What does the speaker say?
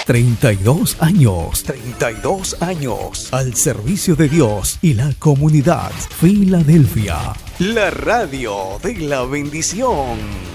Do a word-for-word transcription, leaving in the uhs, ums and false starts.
treinta y dos años. treinta y dos años. Al servicio de Dios y la comunidad. Filadelfia. La radio de la bendición.